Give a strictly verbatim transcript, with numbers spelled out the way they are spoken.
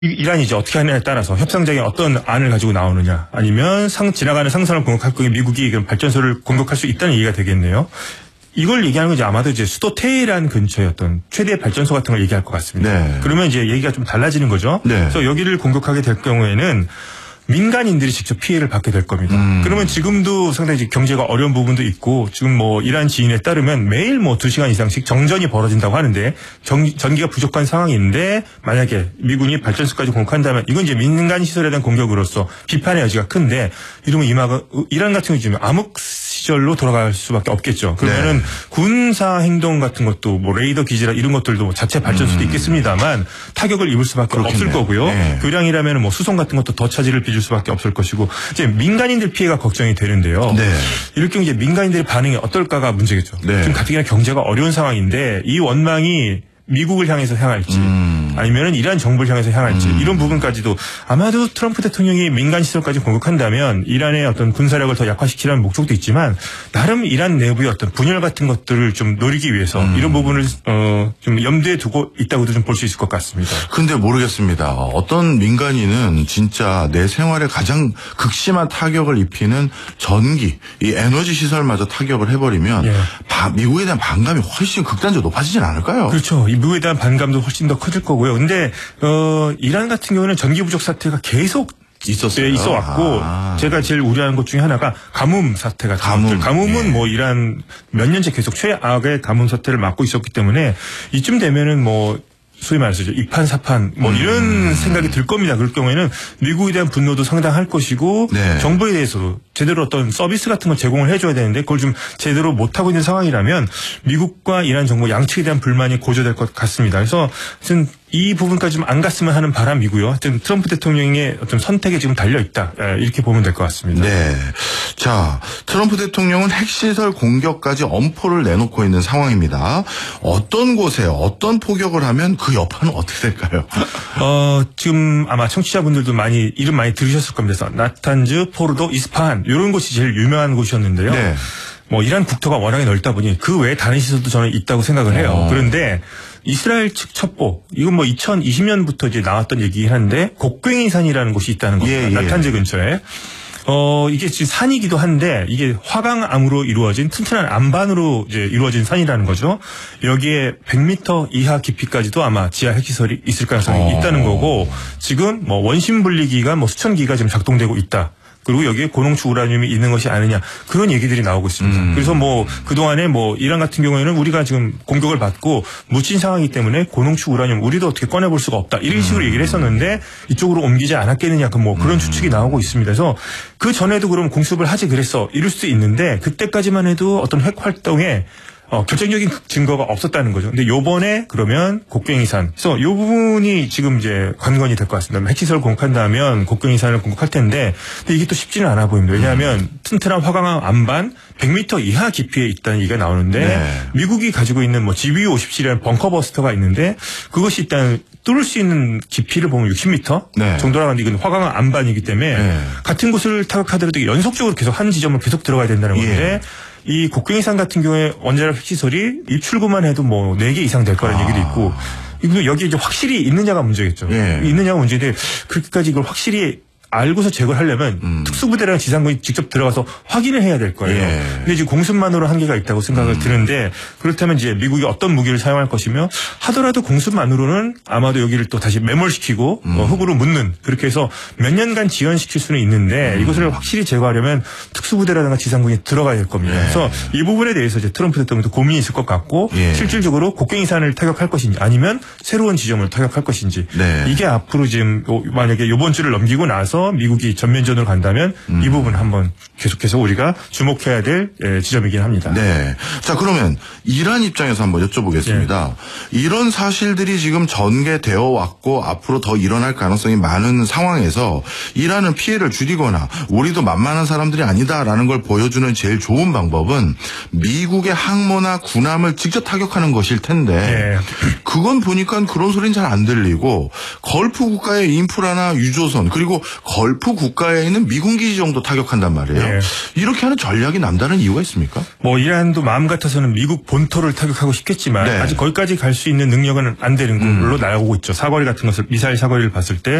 이란이 이제 어떻게 하느냐에 따라서 협상장에 어떤 안을 가지고 나오느냐, 아니면 상, 지나가는 상선을 공격할 거에 미국이 그런 발전소를 공격할 수 있다는 얘기가 되겠네요. 이걸 얘기하는 건 이제 아마도 이제 수도 테헤란 근처의 어떤 최대 발전소 같은 걸 얘기할 것 같습니다. 네. 그러면 이제 얘기가 좀 달라지는 거죠. 네. 그래서 여기를 공격하게 될 경우에는 민간인들이 직접 피해를 받게 될 겁니다. 음. 그러면 지금도 상당히 경제가 어려운 부분도 있고, 지금 뭐 이란 지인에 따르면 매일 뭐 두 시간 이상씩 정전이 벌어진다고 하는데, 전, 전기가 부족한 상황인데 만약에 미군이 발전소까지 공격한다면 이건 이제 민간 시설에 대한 공격으로서 비판의 여지가 큰데, 이러면 이마가 이란 같은 경우 지금 암흑 시절로 돌아갈 수밖에 없겠죠. 그러면은 네. 군사 행동 같은 것도 뭐 레이더 기지라 이런 것들도 뭐 자체 발전소도 음. 있겠습니다만 타격을 입을 수밖에 그렇겠네. 없을 거고요. 네. 교량이라면 뭐 수송 같은 것도 더 차질을 빚을 수밖에 없을 것이고, 이제 민간인들 피해가 걱정이 되는데요. 네. 이럴 경우 이제 민간인들의 반응이 어떨까가 문제겠죠. 네. 지금 가뜩이나 경제가 어려운 상황인데 이 원망이 미국을 향해서 향할지 음. 아니면은 이란 정부를 향해서 향할지 음. 이런 부분까지도 아마도 트럼프 대통령이 민간 시설까지 공격한다면 이란의 어떤 군사력을 더 약화시키라는 목적도 있지만, 나름 이란 내부의 어떤 분열 같은 것들을 좀 노리기 위해서 음. 이런 부분을 어, 좀 염두에 두고 있다고도 좀 볼 수 있을 것 같습니다. 근데 모르겠습니다. 어떤 민간인은 진짜 내 생활에 가장 극심한 타격을 입히는 전기, 이 에너지 시설마저 타격을 해버리면 예. 바, 미국에 대한 반감이 훨씬 극단적으로 높아지진 않을까요? 그렇죠. 이 미국에 대한 반감도 훨씬 더 커질 거고요. 근데 어, 이란 같은 경우는 전기 부족 사태가 계속 있었어요. 네, 있어 왔고 아. 제가 제일 우려하는 것 중에 하나가 가뭄 사태 같은 가뭄. 것들. 가뭄은 예. 뭐 이란 몇 년째 계속 최악의 가뭄 사태를 맞고 있었기 때문에 이쯤 되면은 뭐 소위 말해서 이판사판 뭐 이런 음. 생각이 들 겁니다. 그럴 경우에는 미국에 대한 분노도 상당할 것이고 네. 정부에 대해서도 제대로 어떤 서비스 같은 걸 제공을 해줘야 되는데 그걸 좀 제대로 못하고 있는 상황이라면 미국과 이란 정부 양측에 대한 불만이 고조될 것 같습니다. 그래서 하여튼 이 부분까지 좀 안 갔으면 하는 바람이고요. 하여튼 트럼프 대통령의 어떤 선택에 지금 달려있다. 이렇게 보면 될 것 같습니다. 네. 자, 트럼프 대통령은 핵시설 공격까지 엄포를 내놓고 있는 상황입니다. 어떤 곳에 어떤 포격을 하면 그 여파는 어떻게 될까요? 어, 지금 아마 청취자분들도 많이, 이름 많이 들으셨을 겁니다. 나탄즈, 포르도, 이스파한 이런 곳이 제일 유명한 곳이었는데요. 네. 뭐 이란 국토가 워낙에 넓다 보니 그 외에 다른 시설도 저는 있다고 생각을 해요. 어. 그런데 이스라엘 측 첩보, 이건 뭐 이천이십 년부터 이제 나왔던 얘기긴 한데 곡괭이산이라는 곳이 있다는 겁니다. 예, 예. 나탄즈 근처에. 어, 이게 지금 산이기도 한데 이게 화강암으로 이루어진 튼튼한 암반으로 이제 이루어진 산이라는 거죠. 여기에 백 미터 이하 깊이까지도 아마 지하 핵시설이 있을 가능성이 어. 있다는 거고, 지금 뭐 원심 분리기가 뭐 수천 기가 지금 작동되고 있다. 그리고 여기에 고농축 우라늄이 있는 것이 아니냐, 그런 얘기들이 나오고 있습니다. 음. 그래서 뭐 그동안에 뭐 이란 같은 경우에는 우리가 지금 공격을 받고 묻힌 상황이기 때문에 고농축 우라늄 우리도 어떻게 꺼내볼 수가 없다, 이런 식으로 음. 얘기를 했었는데 이쪽으로 옮기지 않았겠느냐, 그 뭐 그런 음. 추측이 나오고 있습니다. 그래서 그 전에도 그럼 공습을 하지 그랬어 이럴 수도 있는데, 그때까지만 해도 어떤 핵 활동에 어, 결정적인 증거가 없었다는 거죠. 근데 요번에 그러면 곡괭이산. 그래서 요 부분이 지금 이제 관건이 될 것 같습니다. 핵시설을 공격한다면 곡괭이산을 공격할 텐데, 근데 이게 또 쉽지는 않아 보입니다. 왜냐하면 음. 튼튼한 화강암 암반 백 미터 이하 깊이에 있다는 얘기가 나오는데 네. 미국이 가지고 있는 뭐 지비유 오십칠이라는 벙커버스터가 있는데 그것이 일단 뚫을 수 있는 깊이를 보면 육십 미터 네. 정도라는, 이건 화강암 암반이기 때문에 네. 같은 곳을 타격하더라도 연속적으로 계속 한 지점을 계속 들어가야 된다는 건데 예. 이 곡괭이산 같은 경우에 원자력 핵시설이 입출구만 해도 뭐 네 개 이상 될 거라는 아. 얘기도 있고, 이거 여기 이제 확실히 있느냐가 문제겠죠. 예. 있느냐가 문제인데 그렇게까지 이걸 확실히 알고서 제거를 하려면 음. 특수부대랑 지상군이 직접 들어가서 확인을 해야 될 거예요. 예. 근데 지금 공습만으로 한계가 있다고 생각을 음. 드는데, 그렇다면 이제 미국이 어떤 무기를 사용할 것이며, 하더라도 공습만으로는 아마도 여기를 또 다시 매몰시키고 음. 어, 흙으로 묻는, 그렇게 해서 몇 년간 지연시킬 수는 있는데 음. 이것을 확실히 제거하려면 특수부대라든가 지상군이 들어가야 될 겁니다. 예. 그래서 이 부분에 대해서 이제 트럼프 대통령도 고민이 있을 것 같고 예. 실질적으로 곡괭이산을 타격할 것인지 아니면 새로운 지점을 타격할 것인지 네. 이게 앞으로 지금 만약에 이번 주를 넘기고 나서 미국이 전면전으로 간다면 음. 이 부분 한번 계속해서 우리가 주목해야 될 지점이긴 합니다. 네. 자, 그러면 이란 입장에서 한번 여쭤보겠습니다. 네. 이런 사실들이 지금 전개되어 왔고 앞으로 더 일어날 가능성이 많은 상황에서 이란은 피해를 줄이거나 우리도 만만한 사람들이 아니다라는 걸 보여주는 제일 좋은 방법은 미국의 항모나 군함을 직접 타격하는 것일 텐데 네. 그건 보니까 그런 소리는 잘 안 들리고, 걸프 국가의 인프라나 유조선, 그리고 걸프 국가에 있는 미군 기지 정도 타격한단 말이에요. 네. 이렇게 하는 전략이 남다른 이유가 있습니까? 뭐 이란도 마음 같아서는 미국 본토를 타격하고 싶겠지만 네. 아직 거기까지 갈 수 있는 능력은 안 되는 걸로 음. 나오고 있죠. 사거리 같은 것을 미사일 사거리를 봤을 때